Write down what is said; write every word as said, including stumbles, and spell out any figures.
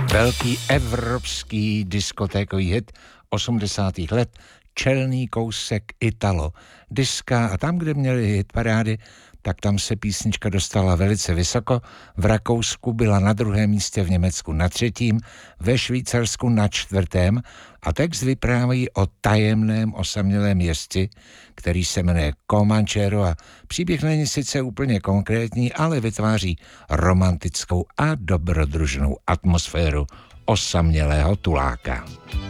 Velký evropský diskotékový hit osmdesátých let, čelný kousek Italo diska, a tam, kde měli hit parády, tak tam se písnička dostala velice vysoko. V Rakousku byla na druhém místě, v Německu na třetím, ve Švýcarsku na čtvrtém a text vypráví o tajemném osamělém jezdci, který se jmenuje Comanchero, a příběh není sice úplně konkrétní, ale vytváří romantickou a dobrodružnou atmosféru osamělého tuláka.